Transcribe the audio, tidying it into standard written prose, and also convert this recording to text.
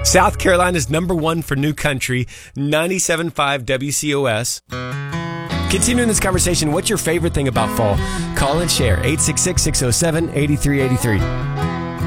South Carolina's #1 for new country, 97.5 WCOS. Continuing this conversation, what's your favorite thing about fall? Call and share, 866-607-8383.